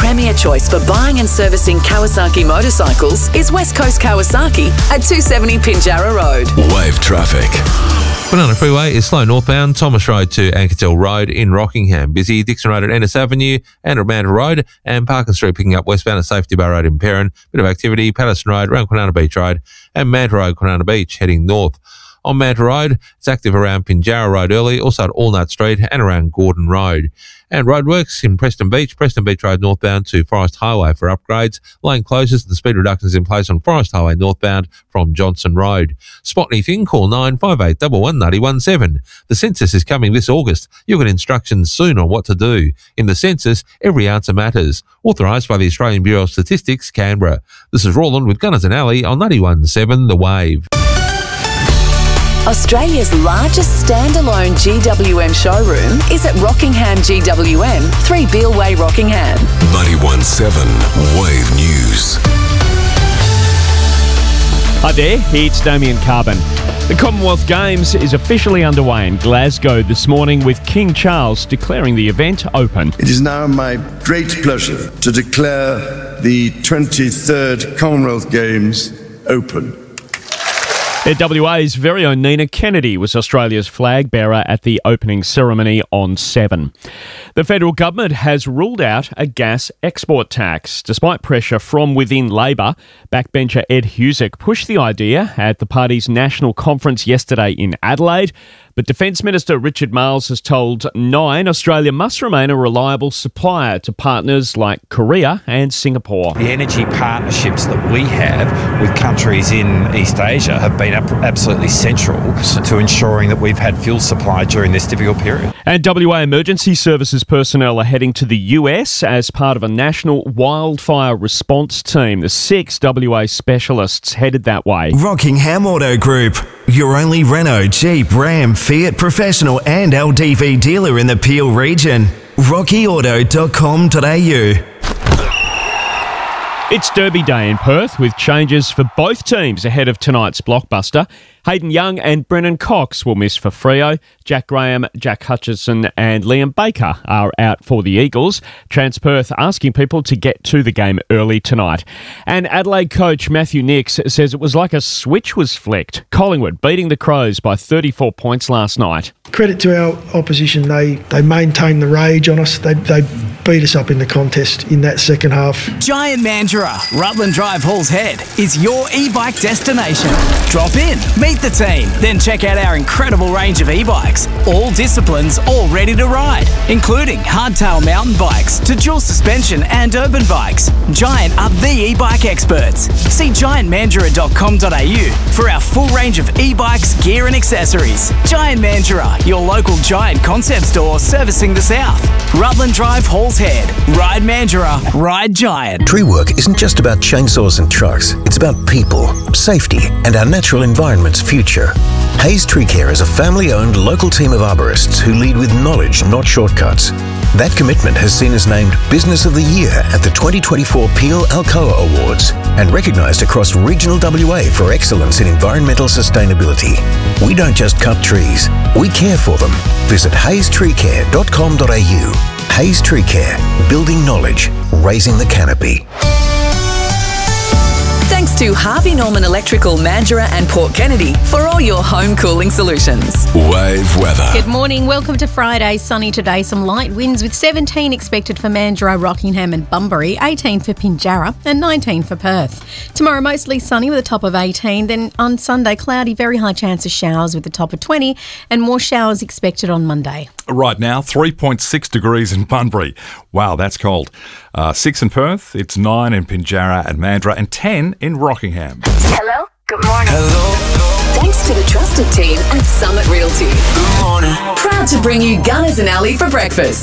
premier choice for buying and servicing Kawasaki motorcycles is West Coast Kawasaki at 270 Pinjarra Road. Wave traffic. Banana Freeway is slow northbound, Thomas Road to Ankertel Road in Rockingham. Busy Dixon Road at Ennis Avenue and Amanda Road, and Parkin Street picking up westbound at Safety Bar Road in Perrin. Bit of activity, Patterson Road around Kwinana Beach Road and Manta Road, Kwinana Beach heading north. On Manta Road, it's active around Pinjarra Road early, also at Allnut Street and around Gordon Road. And roadworks in Preston Beach Road northbound to Forest Highway for upgrades. Lane closures and speed reductions in place on Forest Highway northbound from Johnson Road. Spot anything, call 958 11917. The census is coming this August. You'll get instructions soon on what to do. In the census, every answer matters. Authorised by the Australian Bureau of Statistics, Canberra. This is Roland with Gunners and Alley on 91.7 The Wave. Australia's largest standalone GWM showroom is at Rockingham GWM, 3 Beale Way, Rockingham. 91.7 Wave News. Hi there, it's Damien Carbon. The Commonwealth Games is officially underway in Glasgow this morning with King Charles declaring the event open. It is now my great pleasure to declare the 23rd Commonwealth Games open. WA's very own Nina Kennedy was Australia's flag bearer at the opening ceremony on 7. The federal government has ruled out a gas export tax. Despite pressure from within Labor, backbencher Ed Husic pushed the idea at the party's national conference yesterday in Adelaide. But Defence Minister Richard Marles has told Nine Australia must remain a reliable supplier to partners like Korea and Singapore. The energy partnerships that we have with countries in East Asia have been absolutely central to ensuring that we've had fuel supply during this difficult period. And WA Emergency Services personnel are heading to the US as part of a national wildfire response team. The 6 WA specialists headed that way. Rockingham Auto Group, your only Renault, Jeep, Ram, Fiat professional and LDV dealer in the Peel region. RockyAuto.com.au. It's Derby Day in Perth with changes for both teams ahead of tonight's blockbuster. Hayden Young and Brennan Cox will miss for Freo. Jack Graham, Jack Hutchison and Liam Baker are out for the Eagles. Transperth asking people to get to the game early tonight. And Adelaide coach Matthew Nicks says it was like a switch was flicked. Collingwood beating the Crows by 34 points last night. Credit to our opposition, they maintained the rage on us. They beat us up in the contest in that second half. Giant Mandurah, Rutland Drive, Halls Head, is your e-bike destination. Drop in, meet the team, then check out our incredible range of e-bikes. All disciplines, all ready to ride, including hardtail mountain bikes to dual suspension and urban bikes. Giant are the e-bike experts. See giantmandurah.com.au for our full range of e-bikes, gear and accessories. Giant Mandurah, your local Giant concept store servicing the south. Rutland Drive, Halls Head. Ride Mandurah, ride Giant. Tree work isn't just about chainsaws and trucks. It's about people, safety, and our natural environment's future. Hayes Tree Care is a family-owned local team of arborists who lead with knowledge, not shortcuts. That commitment has seen us named Business of the Year at the 2024 Peel Alcoa Awards and recognised across regional WA for excellence in environmental sustainability. We don't just cut trees, we care for them. Visit hayestreecare.com.au. Hayes Tree Care, building knowledge, raising the canopy. Thanks to Harvey Norman Electrical, Mandurah and Port Kennedy for all your home cooling solutions. Wave weather. Good morning. Welcome to Friday. Sunny today. Some light winds with 17 expected for Mandurah, Rockingham and Bunbury, 18 for Pinjarra and 19 for Perth. Tomorrow mostly sunny with a top of 18. Then on Sunday, cloudy, very high chance of showers with a top of 20 and more showers expected on Monday. Right now, 3.6 degrees in Bunbury. Wow, that's cold. 6 in Perth, it's 9 in Pinjarra and Mandurah and 10 in Rockingham. Hello? Good morning. Hello. Thanks to the trusted team at Summit Realty. Good morning. Proud to bring you Gunners and Alley for breakfast.